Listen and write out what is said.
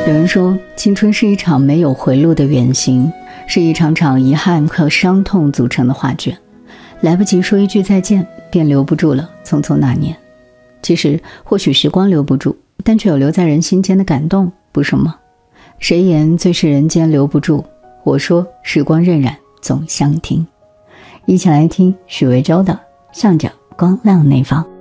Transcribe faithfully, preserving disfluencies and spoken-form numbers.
有人说，青春是一场没有回路的远行，是一场场遗憾和伤痛组成的画卷。来不及说一句再见，便留不住了匆匆那年。其实，或许时光留不住，但却有留在人心间的感动，不是吗？谁言最是人间留不住？我说，时光荏苒，总相听。一起来听许魏洲的《向着光亮那方》。